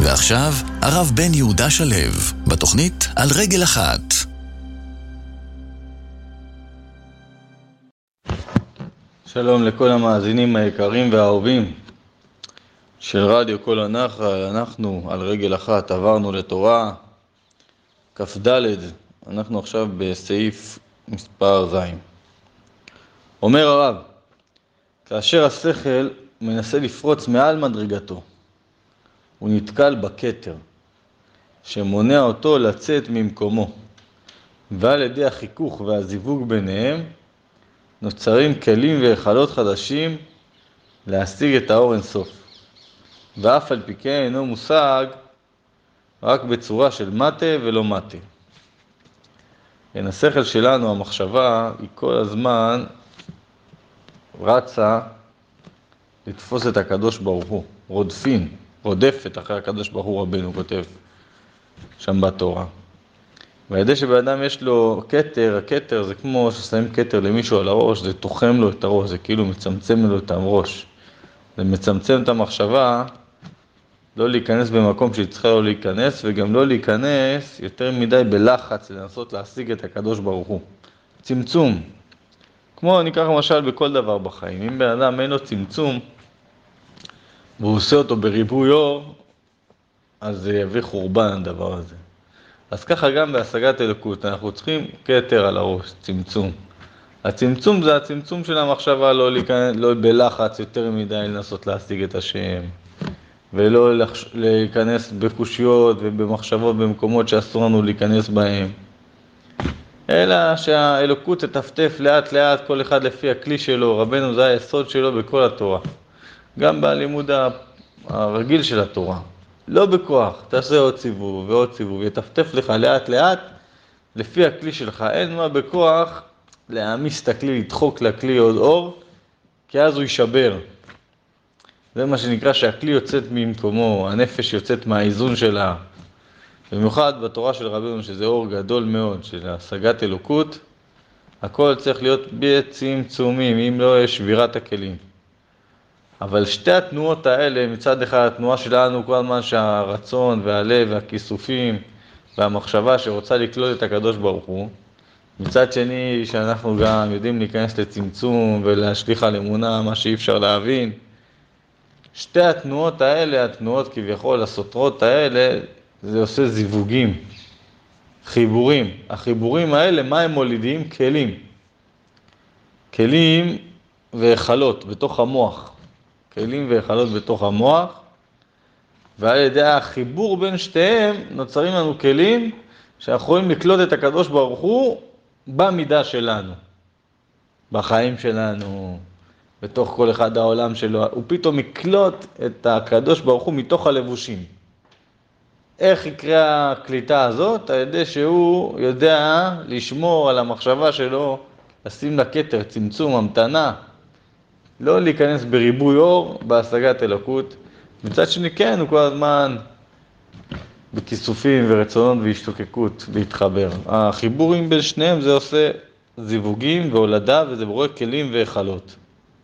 ועכשיו, הרב בן יהודה שלו, בתוכנית על רגל אחת. שלום לכל המאזינים היקרים והאהובים של רדיו כל הנחל. אנחנו על רגל אחת עברנו לתורה כ"ד. אנחנו עכשיו בסעיף מספר ז'. אומר הרב, כאשר השכל מנסה לפרוץ מעל מדרגתו, הוא נתקל בכתר שמונע אותו לצאת ממקומו, ועל ידי החיכוך והזיווג ביניהם נוצרים כלים והיכלות חדשים להשיג את האור אינסוף, ואף על פי כן אינו מושג רק בצורה של מטה ולא מטה. כן, השכל שלנו, המחשבה, היא כל הזמן רצה לתפוס את הקדוש ברוך הוא, רודפת אחרי הקדוש ברוך הוא, רבנו כותב שם בתורה. ועל ידי שבאדם יש לו כתר, הכתר זה כמו ששמים כתר למישהו על הראש, זה תוחם לו את הראש, זה כאילו מצמצם לו את הראש. זה מצמצם את המחשבה לא להיכנס במקום שהיא צריכה לא להיכנס, וגם לא להיכנס יותר מדי בלחץ לנסות להשיג את הקדוש ברוך הוא. צמצום. כמו ניקח למשל בכל דבר בחיים, אם בן אדם אין לו צמצום, והוא עושה אותו בריבוי אור, אז זה יביא חורבן הדבר הזה. אז ככה גם בהשגת אלוקות, אנחנו צריכים כתר על הראש, צמצום. הצמצום זה הצמצום של המחשבה, לא בלחץ יותר מדי לנסות להשיג את השם, ולא להיכנס בקושיות ובמחשבות במקומות שאסור לנו להיכנס בהם. אלא שהאלוקות תטפטף לאט לאט כל אחד לפי הכלי שלו, רבנו זה היסוד שלו בכל התורה. גם בלימוד הרגיל של התורה. לא בכוח, תעשה עוד סיבוב ועוד סיבוב, יטפטף לך לאט לאט לפי הכלי שלך. אין מה בכוח להעמיס את הכלי, לדחוק לכלי עוד אור, כי אז הוא יישבר. זה מה שנקרא שהכלי יוצאת ממקומו, הנפש יוצאת מהאיזון שלה. במיוחד בתורה של רבנו, שזה אור גדול מאוד של השגת אלוקות, הכל צריך להיות בצמצומים, אם לא יש שבירת הכלים. אבל שתי התנועות האלה, מצד אחד התנועה שלנו כל הזמן שהרצון והלב והכיסופים והמחשבה שרוצה לקלוט את הקדוש ברוך הוא, מצד שני שאנחנו גם יודעים להיכנס לצמצום ולהשליך על אמונה מה שאי אפשר להבין. שתי התנועות האלה, התנועות כביכול הסותרות האלה, זה עושה זיווגים, חיבורים. החיבורים האלה, מה הם מולידים? כלים והיכלות בתוך המוח. כלים והיכלות בתוך המוח, ועל ידי החיבור בין שתיהם נוצרים לנו כלים שאנחנו יכולים לקלוט את הקדוש ברוך הוא במידה שלנו, בחיים שלנו, בתוך כל אחד העולם שלו. הוא פתאום יקלוט את הקדוש ברוך הוא מתוך הלבושים. איך יקרה הקליטה הזאת? על ידי שהוא יודע לשמור על המחשבה שלו, לשים לה כתר, צמצום, המתנה, לא להיכנס בריבוי אור, בהשגת אלוקות. מצד שני כן, הוא כל הזמן בכיסופים ורצונות והשתוקקות להתחבר. החיבורים בין שניהם זה עושה זיווגים והולדה, וזה בורא כלים והיכלות.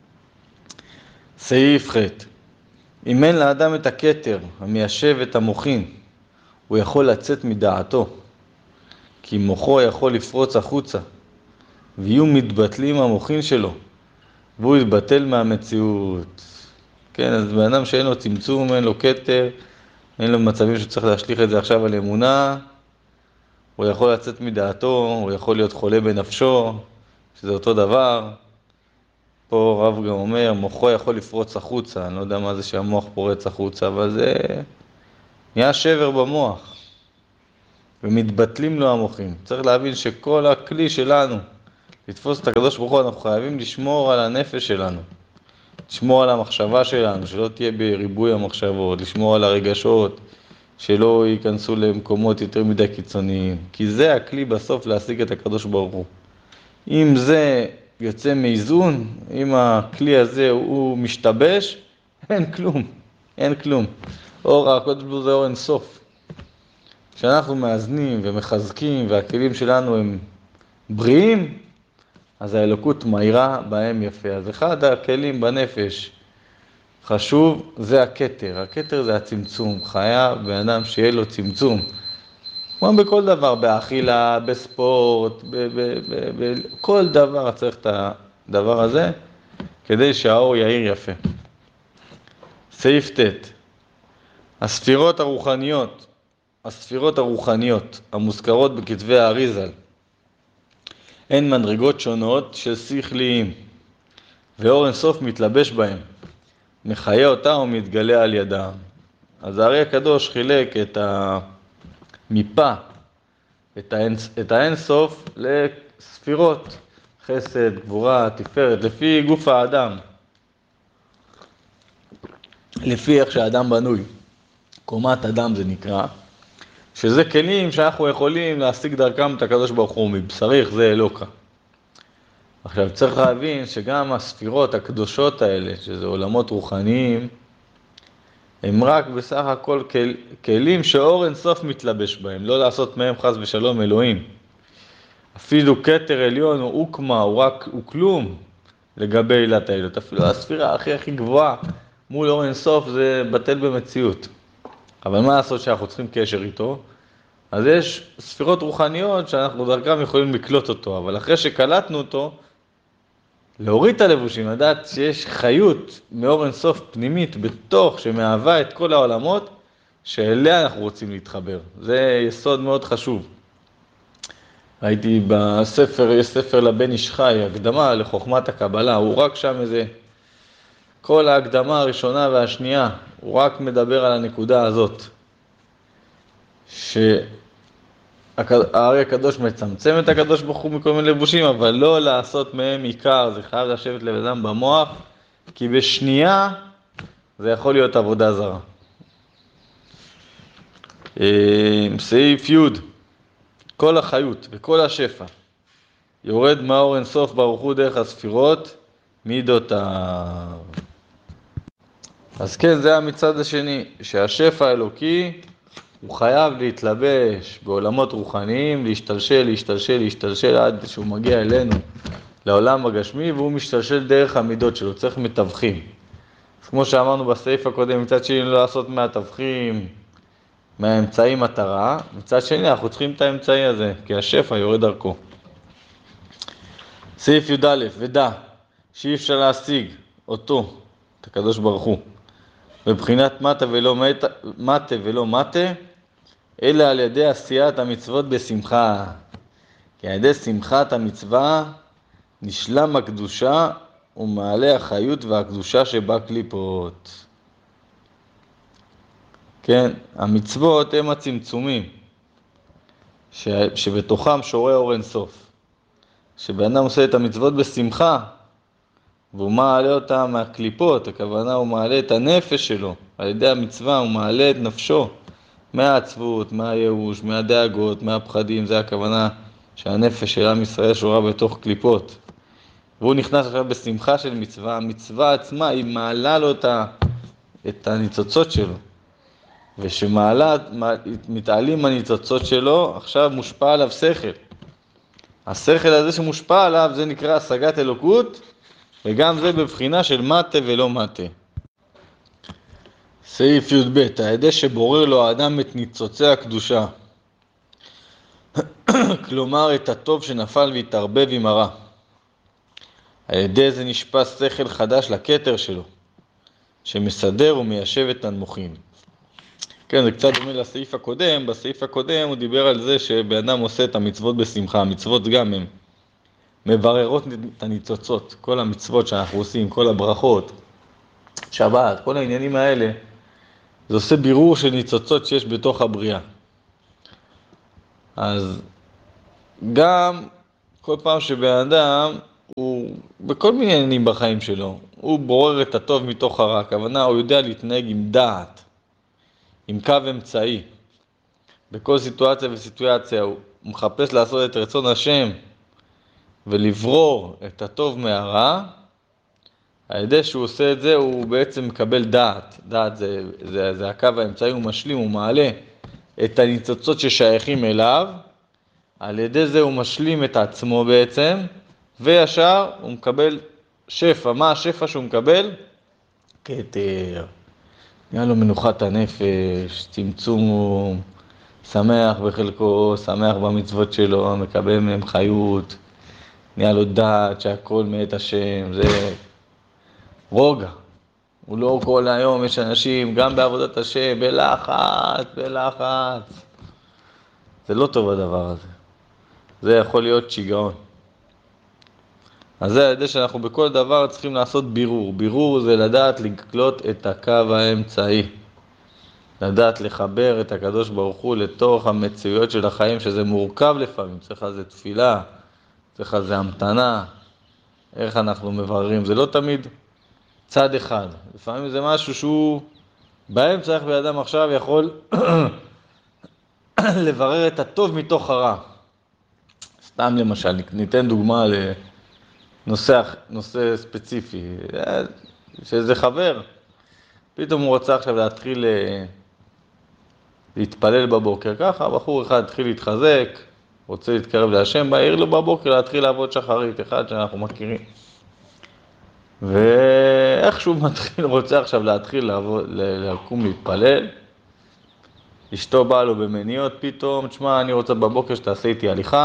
סעיף ח'. אם אין לאדם את הכתר המיישב את המוחין, הוא יכול לצאת מדעתו, כי מוחו יכול לפרוץ החוצה, ויהיו מתבטלים המוחין שלו, והוא יתבטל מהמציאות. כן, אז באדם שאין לו צמצום, אין לו כתר, אין לו מצבים שצריך להשליך את זה עכשיו על אמונה, הוא יכול לצאת מדעתו, הוא יכול להיות חולה בנפשו, שזה אותו דבר. פה רב גם אומר, מוחו יכול לפרוץ החוצה, אני לא יודע מה זה שהמוח פורץ החוצה, אבל זה נהיה שבר במוח, ומתבטלים לו המוחים. צריך להבין שכל הכלי שלנו, לתפוס את הקדוש ברוך הוא, אנחנו חייבים לשמור על הנפש שלנו, לשמור על המחשבה שלנו, שלא תהיה בריבוי המחשבות, לשמור על הרגשות, שלא ייכנסו למקומות יותר מדי קיצוניים, כי זה הכלי בסוף להשיג את הקדוש ברוך הוא. אם זה יוצא מאיזון, אם הכלי הזה הוא משתבש, אין כלום. אור הקדוש ברוך הוא זה אור אינסוף. כשאנחנו מאזנים ומחזקים והכלים שלנו הם בריאים, אז האלוקות מהירה בהם יפה. אז אחד הכלים בנפש חשוב, זה הכתר. הכתר זה הצמצום. חייב בן אדם שיהיה לו צמצום. כמו בכל דבר, באכילה, בספורט, בכל דבר צריך את הדבר הזה, כדי שהאור יאיר יפה. סעיף ט' הספירות הרוחניות המוזכרות בכתבי האריז"ל, הן מדרגות שונות של שכליים, ואור אינסוף מתלבש בהם, מחיה אותה ומתגלה על ידם. אז הארי הקדוש חילק את המיפה, את האינסוף לספירות, חסד, גבורה, תפארת, לפי גוף האדם, לפי איך שהאדם בנוי, קומת אדם זה נקרא, שזה כלים שאנחנו יכולים להשיג דרכם את הקדוש ברוך הוא, מבשריך זה אלוקה. עכשיו צריך להבין שגם הספירות הקדושות האלה, שזה עולמות רוחניים, הם רק בסך הכל כלים שאור אינסוף מתלבש בהם, לא לעשות מהם חס ושלום אלוהים. אפילו כתר עליון הוא אוקמה, הוא כלום לגבי עילת העילות. אפילו הספירה הכי גבוהה מול אור אינסוף זה בטל במציאות. אבל מה לעשות שאנחנו צריכים קשר איתו? אז יש ספירות רוחניות שאנחנו דרכם יכולים לקלוט אותו, אבל אחרי שקלטנו אותו, להוריד את הלבושים, לדעת שיש חיות מאור אינסוף פנימית בתוך שמהווה את כל העולמות, שאליה אנחנו רוצים להתחבר. זה יסוד מאוד חשוב. ראיתי בספר, יש ספר לבן איש חי, הקדמה לחוכמת הקבלה, הוא רק שם איזה, כל ההקדמה הראשונה והשנייה, הוא רק מדבר על הנקודה הזאת, שהארי הקדוש מצמצם את הקדוש ברוך הוא מכל מיני לבושים, אבל לא לעשות מהם עיקר, זה חייב לשבת לבדם במוח, כי בשנייה זה יכול להיות עבודה זרה. סעיף י' כל החיות וכל השפע יורד מאור אינסוף ברוך הוא דרך הספירות מידותיו. אז כן, זה המצד השני, שהשפע האלוקי הוא חייב להתלבש בעולמות רוחניים, להשתלשל עד שהוא מגיע אלינו, לעולם הגשמי, והוא משתלשל דרך המידות שלו, צריך מתווכים. אז כמו שאמרנו בסעיף הקודם, מצד שני לא לעשות מהתווכים, מהאמצעים מטרה, מצד שני אנחנו צריכים את האמצעי הזה, כי השפע יורד דרכו. סעיף י"א, ודע שאי אפשר להשיג אותו, את הקדוש ברוך הוא, בבחינת מטה ולא מטה, אלא על ידי עשיית המצוות בשמחה. כי על ידי שמחת המצווה נשלם הקדושה ומעלה החיות והקדושה שבה קליפות. כן, המצוות הם הצמצומים שבתוכם שורה אור אינסוף. שבן אדם עושה את המצוות בשמחה והוא מעלה אותה מהקליפות, הכוונה הוא מעלה את הנפש שלו, על ידי המצווה הוא מעלה את נפשו מהעצבות, מהייאוש, מהדאגות, מהפחדים, זה הכוונה שהנפש של עם ישראל שורה בתוך קליפות. והוא נכנס עכשיו בשמחה של מצווה, המצווה עצמה היא מעלה לו את הניצוצות שלו. מתעלים הניצוצות שלו, עכשיו מושפע עליו שכל. השכל הזה שמושפע עליו זה נקרא השגת אלוקות, וגם זה בבחינה של מטה ולא מטה. סעיף י"ב, הידי שבורר לו האדם את ניצוצי הקדושה, כלומר את הטוב שנפל והתערבב עם הרע. הידי זה נשפע שכל חדש לכתר שלו, שמסדר ומיישב את המוחין. כן, זה קצת דומה לסעיף הקודם. בסעיף הקודם הוא דיבר על זה שבאדם עושה את המצוות בשמחה. המצוות גם הן מבררות את הניצוצות. כל המצוות שאנחנו עושים, כל הברכות, שבת, כל העניינים האלה, זה עושה בירור של ניצוצות שיש בתוך הבריאה. אז גם כל פעם שבאדם הוא בכל מיני עניינים בחיים שלו, הוא בורר את הטוב מתוך הרע. הכוונה, הוא יודע להתנהג עם דעת, עם קו אמצעי. בכל סיטואציה וסיטואציה הוא מחפש לעשות את רצון השם ולברור את הטוב מהרע. על ידי שהוא עושה את זה הוא בעצם מקבל דעת. דעת זה הקו האמצעי, הוא משלים, הוא מעלה את הניצוצות ששייכים אליו. על ידי זה הוא משלים את עצמו בעצם, וישר הוא מקבל שפע. מה השפע שהוא מקבל? כתר, נהיה לו מנוחת הנפש, צמצום, שמח בחלקו, שמח במצוות שלו, מקבל מהם חיות, נהיה לו דעת שהכל מאת השם, זה רוגע. הוא לא כל היום, יש אנשים גם בעבודת השם, בלחץ. זה לא טוב הדבר הזה. זה יכול להיות שיגעון. אז זה על ידי שאנחנו בכל דבר צריכים לעשות בירור. בירור זה לדעת לקלוט את הקו האמצעי. לדעת לחבר את הקדוש ברוך הוא לתוך המציאויות של החיים, שזה מורכב לפעמים. צריך על זה תפילה, צריך על זה המתנה. איך אנחנו מבררים? זה לא תמיד צד אחד. לפעמים זה משהו שהוא באמצע, איך באדם עכשיו יכול לברר את הטוב מתוך הרע. סתם למשל, ניתן דוגמה לנושא ספציפי. שזה חבר, פתאום הוא רוצה עכשיו להתחיל להתפלל בבוקר. ככה, בחור אחד התחיל להתחזק, רוצה להתקרב להשם, בעיר לו בבוקר להתחיל לעבוד שחרית, אחד שאנחנו מכירים. ואיכשהו רוצה עכשיו להתחיל לקום להתפלל, אשתו באה לו במניות פתאום, תשמע, אני רוצה בבוקר שתעשה איתי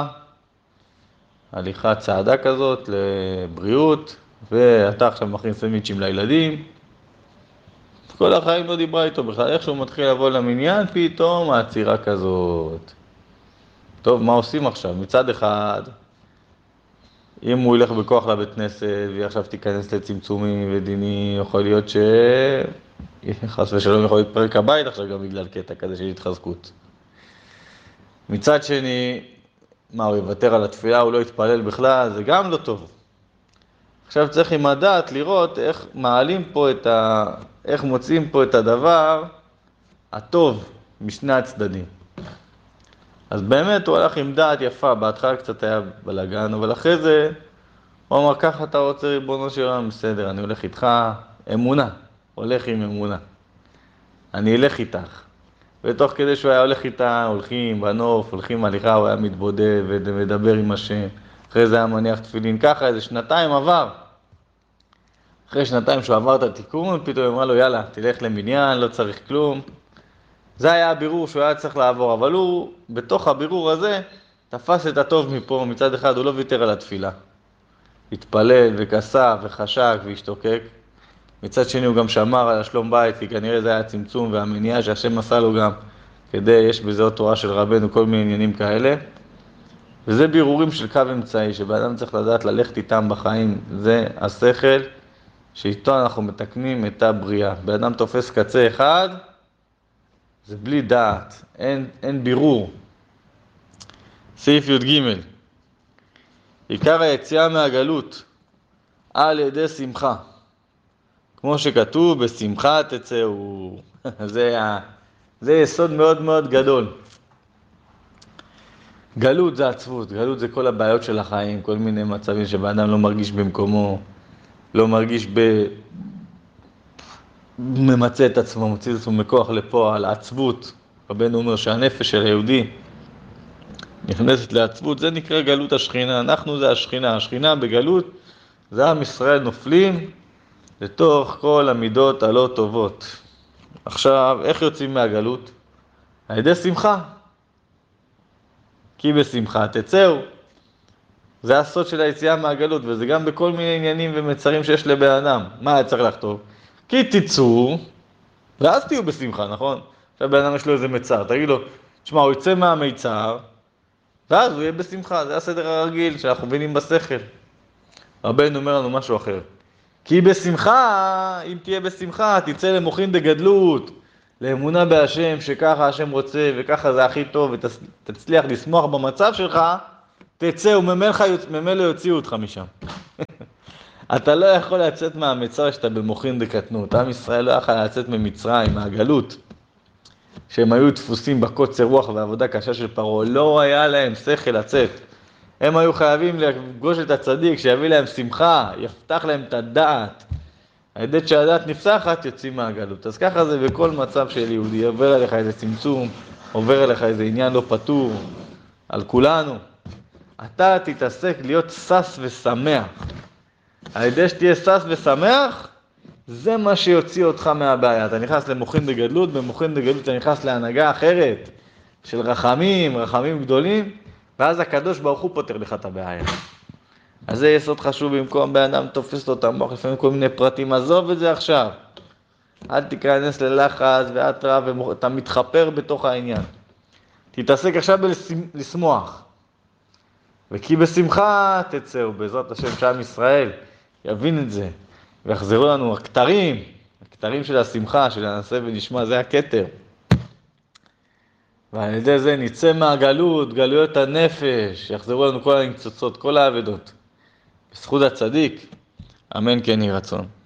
הליכה צעדה כזאת לבריאות, ואתה עכשיו מכין סנדוויצ'ים לילדים. כל החיים לא דיברה איתו בכלל, איכשהו מתחיל לבוא למניין, פתאום העצירה כזאת. טוב, מה עושים עכשיו? מצד אחד, אם הוא ילך בכוח לבית כנסת, והיא עכשיו תיכנס לצמצומים ודיני, יכול להיות חס ושלום יכול להתפרק הבית עכשיו גם בגלל קטע כזה של התחזקות. מצד שני, מה, הוא יוותר על התפילה, הוא לא יתפלל בכלל, זה גם לא טוב. עכשיו צריך עם הדעת לראות איך מעלים פה איך מוצאים פה את הדבר הטוב משני הצדדים. אז באמת הוא הלך עם דעת יפה, בהתחלה קצת היה בלגן, אבל אחרי זה הוא אמר, ככה אתה רוצה ריבונו של עולם, בסדר, אני הולך איתך, אמונה, הולך עם אמונה. אני אלך איתך. ותוך כדי שהוא היה הולך איתה, הולכים בנוף, הולכים הליכה, הוא היה מתבודד ומדבר עם השם. אחרי זה היה מניח תפילין, ככה איזה שנתיים עבר. אחרי שנתיים שהוא עבר את התיקון, פתאום הוא אמר לו, יאללה, תלך למניין, לא צריך כלום. זה היה הבירור שהוא היה צריך לעבור, אבל הוא, בתוך הבירור הזה, תפס את הטוב מפה. מצד אחד הוא לא ויתר על התפילה. התפלל וכסף וחשק והשתוקק. מצד שני הוא גם שמר על השלום בית, כי כנראה זה היה הצמצום והמניעה שהשם עשה לו גם, יש בזה עוד תורה של רבנו, כל מיני עניינים כאלה. וזה בירורים של קו אמצעי, שבאדם צריך לדעת ללכת איתם בחיים. זה השכל שאיתו אנחנו מתקנים את הבריאה. באדם תופס קצה אחד, זה בלי דעת, אין בירור. סעיף י"ג, עיקר היציאה מהגלות על ידי שמחה. כמו שכתוב, בשמחה תצאו. זה יסוד מאוד מאוד גדול. גלות זה עצבות, גלות זה כל הבעיות של החיים, כל מיני מצבים שבאדם לא מרגיש במקומו, לא מרגיש ממצא את עצמו, מוציא את עצמו מכוח לפועל, עצבות. רבנו אומר שהנפש של היהודי נכנסת לעצבות, זה נקרא גלות השכינה. אנחנו זה השכינה, השכינה בגלות, זה עם ישראל נופלים לתוך כל המידות הלא טובות. עכשיו, איך יוצאים מהגלות? על ידי שמחה. כי בשמחה תצאו. זה הסוד של היציאה מהגלות, וזה גם בכל מיני עניינים ומצרים שיש לבן אדם. מה היה צריך לכתוב? כי תצאו, ואז תהיו בשמחה, נכון? עכשיו בן אדם יש לו איזה מצר, תגיד לו, תשמע, הוא יצא מהמיצר, ואז הוא יהיה בשמחה, זה הסדר הרגיל שאנחנו מבינים בשכל. רבנו אומר לנו משהו אחר. כי בשמחה, אם תהיה בשמחה, תצא למוחין דגדלות, לאמונה בהשם, שככה השם רוצה, וככה זה הכי טוב, ותצליח לשמוח במצב שלך, תצא וממילא יוציאו אותך משם. אתה לא יכול לצאת מהמצר שאתה במוחין דקטנות. עם ישראל לא יכול לצאת ממצרים, מהגלות, שהם היו דפוסים בקוצר רוח ועבודה קשה של פרעה. לא היה להם שכל לצאת. הם היו חייבים לפגוש את הצדיק, שיביא להם שמחה, יפתח להם את הדעת. הידעת שהדעת נפתחת, יוצאים מהגלות. אז ככה זה בכל מצב של יהודי. עובר אליך איזה צמצום, עובר אליך איזה עניין לא פתור, על כולנו. אתה תתעסק להיות סס ושמח. הידעת שתהיה סס ושמח, זה מה שיוציא אותך מהבעיה. אתה נכנס למוחין דגדלות, במוחין דגדלות אתה נכנס להנהגה אחרת, של רחמים, רחמים גדולים, ואז הקדוש ברוך הוא פותר לך את הבעיה. אז זה יסוד חשוב במקום באדם תופס לו את המוח, לפעמים כל מיני פרטים, עזוב את זה עכשיו. אל תיכנס ללחץ ואתרע, ואתה מתחפר בתוך העניין. תתעסק עכשיו בלשמוח. וכי בשמחה תצאו, בעזרת השם שעם ישראל יבין את זה, ויחזרו לנו הכתרים של השמחה, של הנעשה ונשמע, זה הכתר. ועל ידי זה נצא מהגלות, גלויות הנפש, יחזרו לנו כל הניצוצות, כל האבדות. בזכות הצדיק, אמן כן יהי רצון.